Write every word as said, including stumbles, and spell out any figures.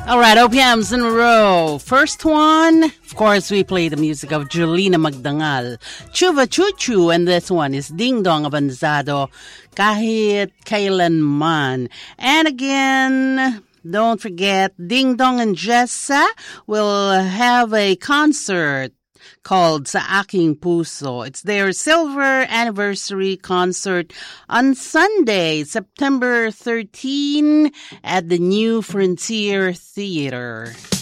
All right, O P Ms in a row. First one, of course, we play the music of Julina Magdangal, Chuva Chuchu, and this one is Ding Dong Avanzado, Kahit Kailanman. And again, don't forget, Ding Dong and Jessa will have a concert called Sa Aking Puso. It's their silver anniversary concert on Sunday, September thirteenth at the New Frontier Theater.